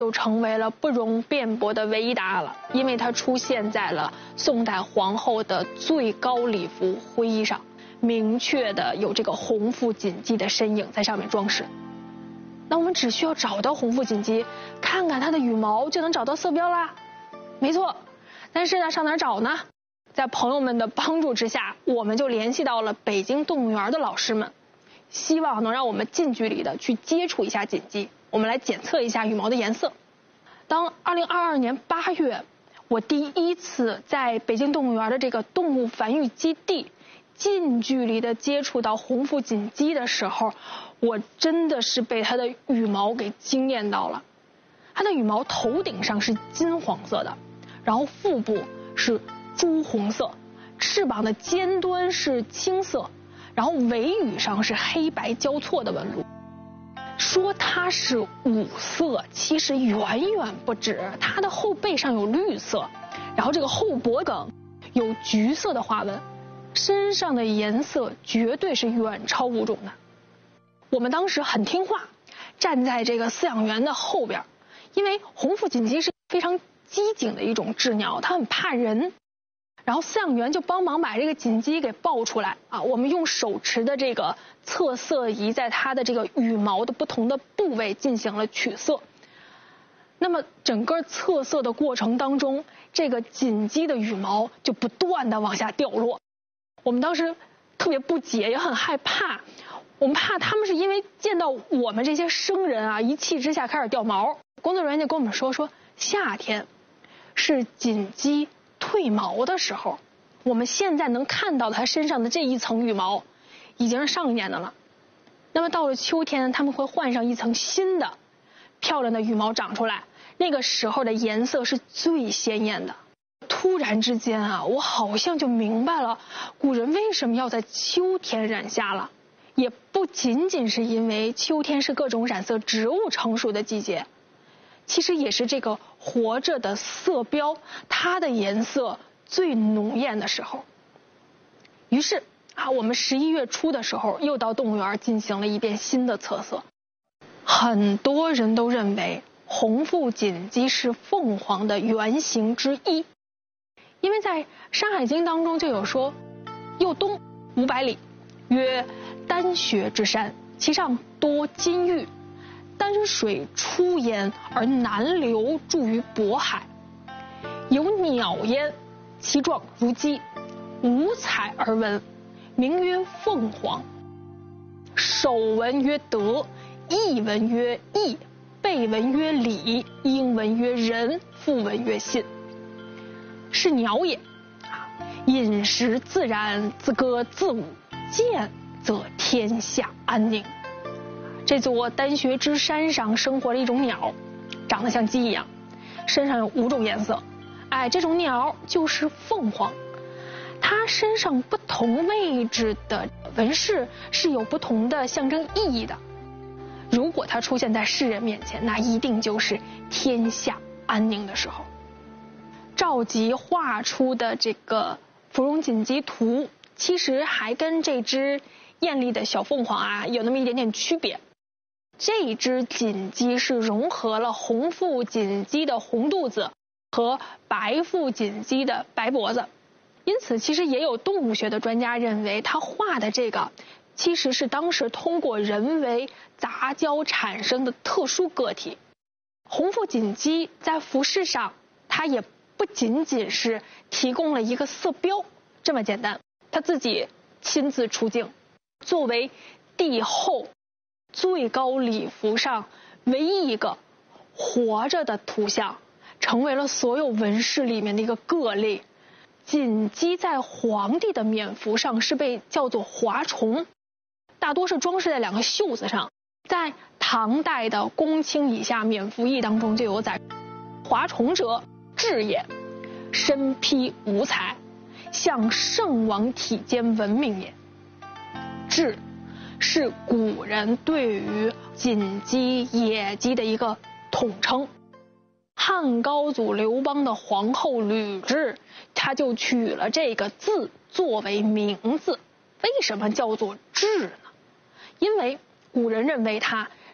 就成为了不容辩驳的唯一答案了，因为它出现在了宋代皇后的最高礼服徽衣上，明确的有这个红腹锦鸡的身影在上面装饰。那我们只需要找到红腹锦鸡，看看它的羽毛，就能找到色标啦。没错，但是呢，上哪儿找呢？在朋友们的帮助之下，我们就联系到了北京动物园的老师们，希望能让我们近距离的去接触一下锦鸡，我们来检测一下羽毛的颜色。当2022年8月，我第一次在北京动物园的这个动物繁育基地近距离的接触到红腹锦鸡的时候，我真的是被它的羽毛给惊艳到了。它的羽毛头顶上是金黄色的，然后腹部是朱红色，翅膀的尖端是青色，然后尾羽上是黑白交错的纹路。说它是五色，其实远远不止，它的后背上有绿色，然后这个后脖梗有橘色的花纹，身上的颜色绝对是远超物种的。我们当时很听话，站在这个饲养员的后边，因为红腹锦鸡是非常机警的一种鸷鸟，它很怕人。然后饲养员就帮忙把这个锦鸡给抱出来啊，我们用手持的这个测色仪在它的这个羽毛的不同的部位进行了取色。那么整个测色的过程当中，这个锦鸡的羽毛就不断的往下掉落。我们当时特别不解，也很害怕，我们怕他们是因为见到我们这些生人啊，一气之下开始掉毛。工作人员就跟我们说夏天是锦鸡褪毛的时候，我们现在能看到它身上的这一层羽毛已经是上一年的了。那么到了秋天，它们会换上一层新的漂亮的羽毛长出来，那个时候的颜色是最鲜艳的。突然之间啊，我好像就明白了古人为什么要在秋天染虾了，也不仅仅是因为秋天是各种染色植物成熟的季节，其实也是这个活着的色标它的颜色最浓艳的时候。于是我们11月初的时候又到动物园进行了一遍新的测色。很多人都认为红腹锦鸡是凤凰的原型之一，因为在《山海经》当中就有说，右东500里，曰丹穴之山，其上多金玉，丹水出焉而南流注于渤海，有鸟焉，其状如鸡，五彩而纹，名曰凤凰。首纹曰德，翼纹曰义，背纹曰礼，鹰纹曰仁，腹纹曰信。是鸟也，饮食自然，自歌自舞，见则天下安宁。这座丹穴之山上生活了一种鸟，长得像鸡一样，身上有5种颜色。这种鸟就是凤凰。它身上不同位置的纹饰是有不同的象征意义的。如果它出现在世人面前，那一定就是天下安宁的时候。赵佶画出的这个芙蓉锦鸡图，其实还跟这只艳丽的小凤凰有那么一点点区别。这只锦鸡是融合了红腹锦鸡的红肚子和白腹锦鸡的白脖子，因此其实也有动物学的专家认为，他画的这个其实是当时通过人为杂交产生的特殊个体。红腹锦鸡在服饰上，它也不仅仅是提供了一个色标这么简单，他自己亲自出镜，作为帝后最高礼服上唯一一个活着的图像，成为了所有纹饰里面的一个个例。锦鸡在皇帝的冕服上是被叫做华虫，大多是装饰在2个袖子上。在唐代的公卿以下冕服役当中就有载，华虫者雉也，身披五彩，向圣王体间闻名也。雉是古人对于锦鸡、野鸡的一个统称。汉高祖刘邦的皇后吕雉，她就取了这个字作为名字。为什么叫做雉呢？因为古人认为它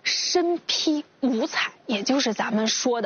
身披五彩，也就是咱们说的